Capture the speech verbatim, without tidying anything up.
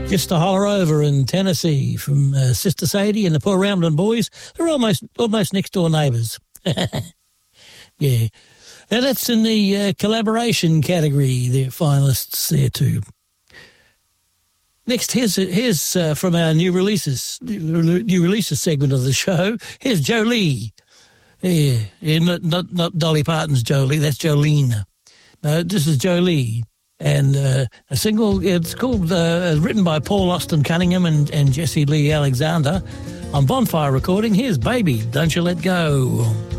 Just to holler over in Tennessee from uh, Sister Sadie and the Paul Ramblin' Boys. They're almost almost next door neighbours. Yeah. Now that's in the uh, collaboration category. They're finalists there too. Next, here's here's uh, from our new releases new releases segment of the show. Here's Jolie. Yeah, yeah not, not not Dolly Parton's Jolie. That's Jolene. No, this is Jolie. And uh, a single, it's called, uh, written by Paul Austin Cunningham and, and Jesse Lee Alexander on Bonfire Recording. Here's Baby, Don't You Let Go.